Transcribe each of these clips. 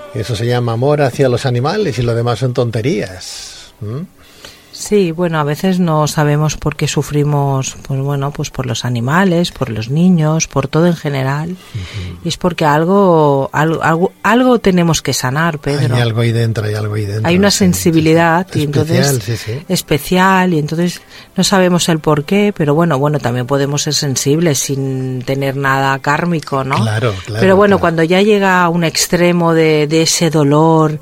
Eso se llama amor hacia los animales y lo demás son tonterías. Sí, bueno, a veces no sabemos por qué sufrimos, pues bueno, pues por los animales, por los niños, por todo en general. Y es porque algo tenemos que sanar, Pedro. Hay algo ahí dentro, Hay una sensibilidad y entonces especial, y entonces no sabemos el por qué, pero bueno, también podemos ser sensibles sin tener nada kármico, ¿no? Claro. Pero bueno, cuando ya llega a un extremo de ese dolor,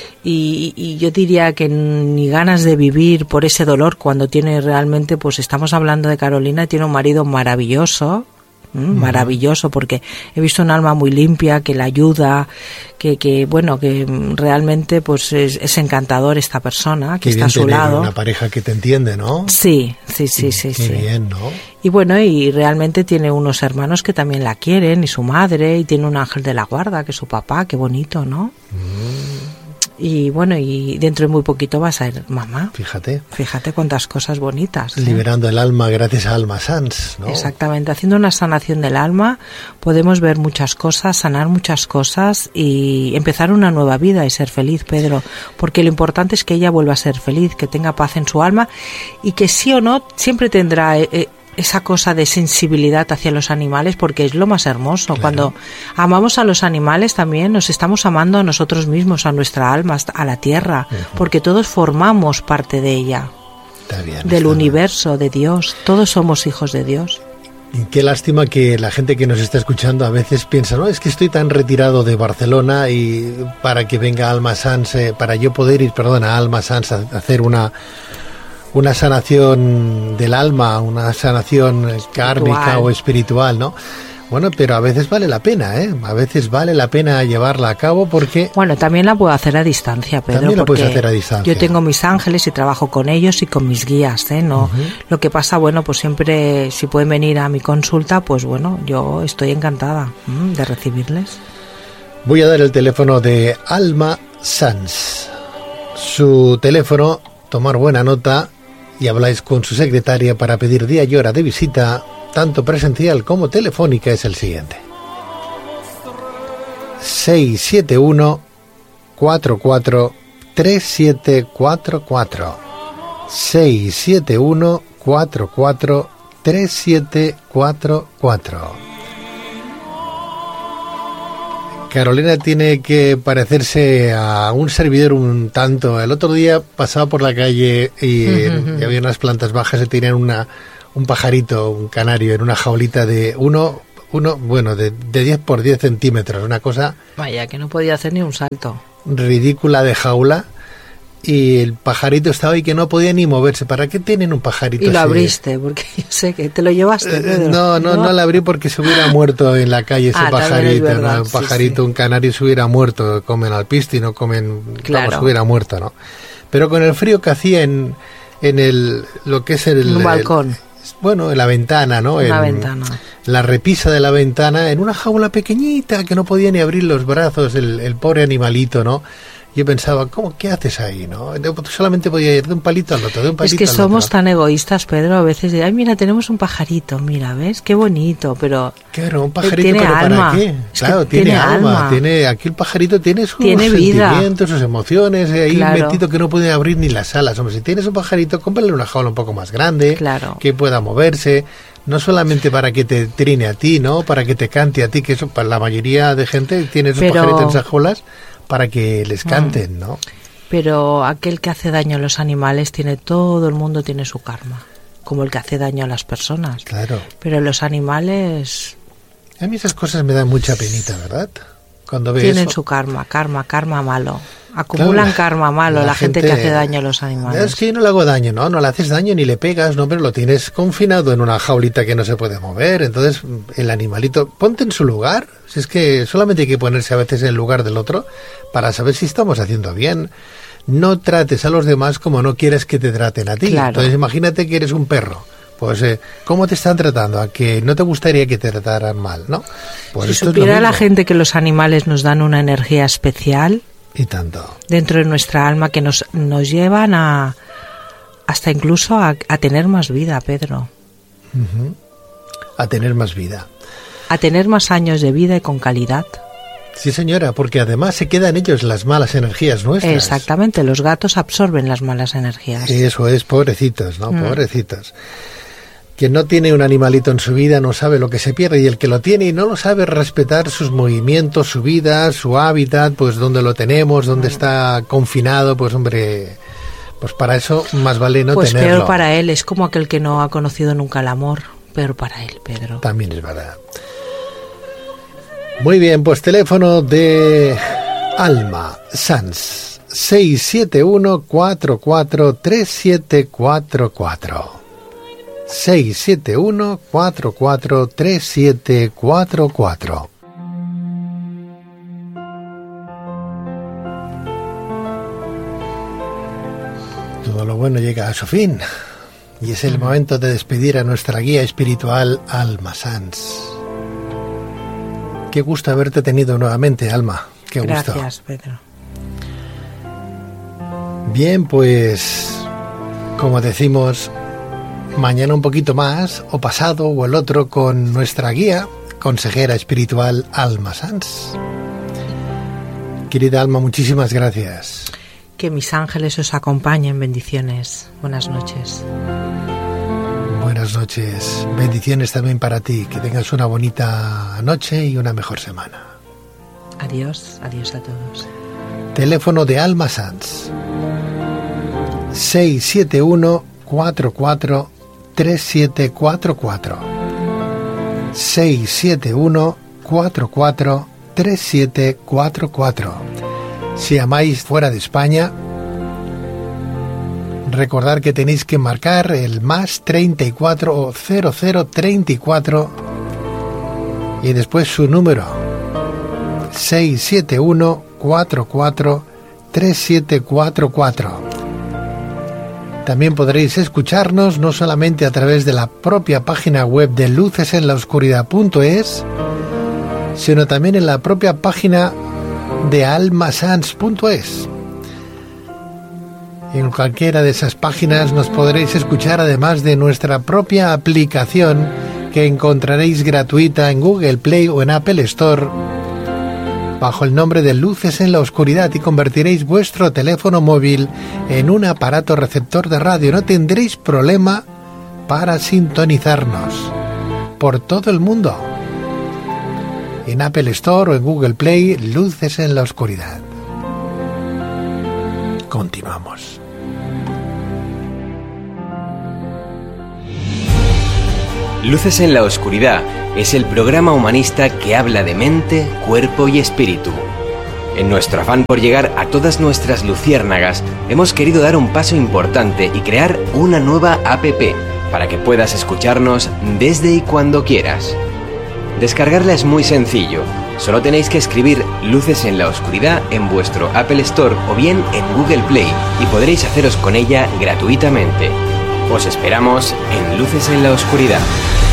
y yo diría que ni ganas de vivir por ese dolor, cuando tiene realmente, pues estamos hablando de Carolina, tiene un marido maravilloso, maravilloso, porque he visto un alma muy limpia que la ayuda, que realmente pues es encantador esta persona que está a su lado. Una pareja que te entiende, ¿no? Sí. Qué bien, ¿no? Y bueno, y realmente tiene unos hermanos que también la quieren, y su madre, y tiene un ángel de la guarda, que es su papá, qué bonito, ¿no? Y bueno, y dentro de muy poquito va a ser mamá. Fíjate cuántas cosas bonitas, ¿eh? Liberando el alma gracias a Alma Sans, ¿no? Exactamente, haciendo una sanación del alma podemos ver muchas cosas, sanar muchas cosas y empezar una nueva vida y ser feliz, Pedro, porque lo importante es que ella vuelva a ser feliz, que tenga paz en su alma y que sí o no siempre tendrá esa cosa de sensibilidad hacia los animales, porque es lo más hermoso. Claro. Cuando amamos a los animales también nos estamos amando a nosotros mismos, a nuestra alma, a la tierra, porque todos formamos parte de ella, del universo, de Dios. Todos somos hijos de Dios. Y qué lástima que la gente que nos está escuchando a veces piensa, no, es que estoy tan retirado de Barcelona y para que venga Alma Sans, para yo poder ir, a Alma Sans a hacer una sanación del alma, una sanación kármica o espiritual, ¿no? Bueno, pero a veces vale la pena, ¿eh? A veces vale la pena llevarla a cabo porque... Bueno, también la puedo hacer a distancia, Pedro. También la puedes hacer a distancia. Yo tengo mis ángeles y trabajo con ellos y con mis guías, ¿eh? No, lo que pasa, bueno, pues siempre, si pueden venir a mi consulta, pues bueno, yo estoy encantada de recibirles. Voy a dar el teléfono de Alma Sans. Su teléfono, tomar buena nota, y habláis con su secretaria para pedir día y hora de visita, tanto presencial como telefónica, es el siguiente: 671 44 3744. 671 44 3744. Carolina tiene que parecerse a un servidor un tanto. El otro día pasaba por la calle y había unas plantas bajas y tenían un pajarito, un canario, en una jaulita de de 10 por 10 centímetros. Una cosa... Vaya, que no podía hacer ni un salto. Ridícula de jaula. Y el pajarito estaba ahí que no podía ni moverse. ¿Para qué tienen un pajarito así? Y lo abriste, porque yo sé que te lo llevaste, Pedro. No lo abrí porque se hubiera muerto en la calle ese pajarito. Verdad, ¿no? Un pajarito, un canario se hubiera muerto. Comen alpiste y no comen... Claro. Se hubiera muerto, ¿no? Pero con el frío que hacía en lo que es un balcón. En la ventana, ¿no? La repisa de la ventana, en una jaula pequeñita que no podía ni abrir los brazos, el pobre animalito, ¿no? Yo pensaba, ¿qué haces ahí, no? Solamente podía ir de un palito al otro, de un palito al otro. Es que somos tan egoístas, Pedro, a veces de, mira, tenemos un pajarito, mira, ¿ves? Qué bonito, pero... Claro, un pajarito, tiene ¿pero alma. para qué? Claro, tiene alma. Aquí el pajarito tiene sus sentimientos, sus emociones, ahí metido que no puede abrir ni las alas. Hombre, si tienes un pajarito, cómprale una jaula un poco más grande, que pueda moverse, no solamente para que te trine a ti, ¿no? Para que te cante a ti, que eso para la mayoría de gente tiene esos pajaritos en esas jaulas para que les canten, ¿no? Pero aquel que hace daño a los animales todo el mundo tiene su karma, como el que hace daño a las personas. Claro. Pero los animales... A mí esas cosas me dan mucha penita, ¿verdad? Cuando veo tienen eso. Su karma malo. Acumulan karma malo la gente que hace daño a los animales. Es que yo no le hago daño, no le haces daño ni le pegas, no, pero lo tienes confinado en una jaulita que no se puede mover. Entonces el animalito, ponte en su lugar. Si es que solamente hay que ponerse a veces en el lugar del otro para saber si estamos haciendo bien. No trates a los demás como no quieres que te traten a ti. Claro. Entonces imagínate que eres un perro. Pues, ¿cómo te están tratando? ¿A que no te gustaría que te trataran mal, no? Pues si supiera la gente que los animales nos dan una energía especial... Y tanto. Dentro de nuestra alma, que nos llevan hasta incluso a tener más vida, Pedro. A tener más vida. A tener más años de vida y con calidad. Sí, señora, porque además se quedan ellos las malas energías nuestras. Exactamente, los gatos absorben las malas energías. Eso es, pobrecitos, ¿no? Pobrecitos. Quien no tiene un animalito en su vida no sabe lo que se pierde, y el que lo tiene y no lo sabe respetar sus movimientos, su vida, su hábitat, pues dónde lo tenemos, dónde está confinado, pues hombre, pues para eso más vale no tenerlo. Pues peor para él, es como aquel que no ha conocido nunca el amor, peor para él, Pedro. También es verdad. Muy bien, pues teléfono de Alma Sanz, 671-443744. 671-443744. Todo lo bueno llega a su fin, y es el momento de despedir a nuestra guía espiritual, Alma Sanz. Qué gusto haberte tenido nuevamente, Alma. Qué gusto. Gracias, Pedro. Bien, pues, como decimos, mañana un poquito más, o pasado, o el otro, con nuestra guía, consejera espiritual, Alma Sanz. Querida Alma, muchísimas gracias. Que mis ángeles os acompañen. Bendiciones. Buenas noches. Buenas noches. Bendiciones también para ti. Que tengas una bonita noche y una mejor semana. Adiós. Adiós a todos. Teléfono de Alma Sanz. 671-443744. 671-443744. Si llamáis fuera de España, recordad que tenéis que marcar el más 34 o 0034 y después su número 671-443744. También podréis escucharnos no solamente a través de la propia página web de lucesenlaoscuridad.es, sino también en la propia página de almasanz.es. En cualquiera de esas páginas nos podréis escuchar, además de nuestra propia aplicación que encontraréis gratuita en Google Play o en Apple Store bajo el nombre de Luces en la Oscuridad, y convertiréis vuestro teléfono móvil en un aparato receptor de radio. No tendréis problema para sintonizarnos por todo el mundo. En Apple Store o en Google Play, Luces en la Oscuridad. Continuamos. Luces en la Oscuridad es el programa humanista que habla de mente, cuerpo y espíritu. En nuestro afán por llegar a todas nuestras luciérnagas, hemos querido dar un paso importante y crear una nueva app para que puedas escucharnos desde y cuando quieras. Descargarla es muy sencillo. Solo tenéis que escribir Luces en la Oscuridad en vuestro Apple Store o bien en Google Play y podréis haceros con ella gratuitamente. Os esperamos en Luces en la Oscuridad.